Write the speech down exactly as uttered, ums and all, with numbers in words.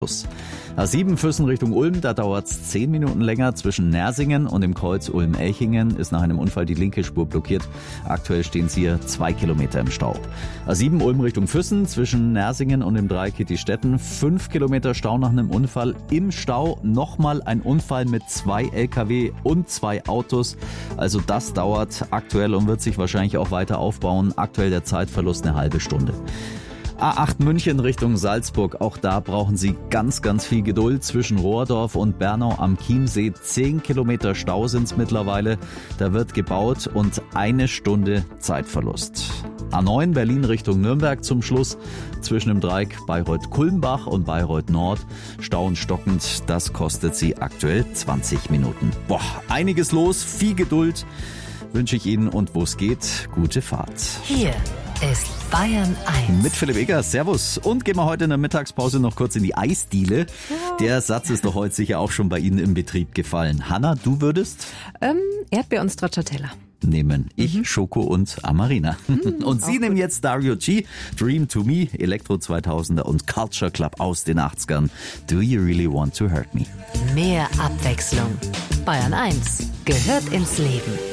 A sieben Füssen Richtung Ulm, da dauert es zehn Minuten länger. Zwischen Nersingen und dem Kreuz Ulm-Elchingen ist nach einem Unfall die linke Spur blockiert. Aktuell stehen sie hier zwei Kilometer im Stau. A sieben Ulm Richtung Füssen, zwischen Nersingen und dem Dreieck Kittistetten, fünf Kilometer Stau nach einem Unfall. Im Stau nochmal ein Unfall mit zwei L K W und zwei Autos. Also das dauert aktuell und wird sich wahrscheinlich auch weiter aufbauen. Aktuell der Zeitverlust eine halbe Stunde. A acht München Richtung Salzburg, auch da brauchen Sie ganz, ganz viel Geduld. Zwischen Rohrdorf und Bernau am Chiemsee, zehn Kilometer Stau sind es mittlerweile. Da wird gebaut und eine Stunde Zeitverlust. A neun Berlin Richtung Nürnberg zum Schluss, zwischen dem Dreieck Bayreuth-Kulmbach und Bayreuth-Nord. Stau und stockend, das kostet Sie aktuell zwanzig Minuten. Boah, einiges los, viel Geduld wünsche ich Ihnen und wo es geht, gute Fahrt. Hier ist Bayern eins. Mit Philipp Eger, servus. Und gehen wir heute in der Mittagspause noch kurz in die Eisdiele. Ja. Der Satz ist doch heute sicher auch schon bei Ihnen im Betrieb gefallen. Hanna, du würdest? Ähm, Erdbeer und Stracciatella. Nehmen ich mhm. Schoko und Amarina. Mhm, und Sie nehmen gut. jetzt Dario G, Dream to Me, Elektro zweitausender und Culture Club aus den achtzigern. Do you really want to hurt me? Mehr Abwechslung. Bayern eins gehört ins Leben.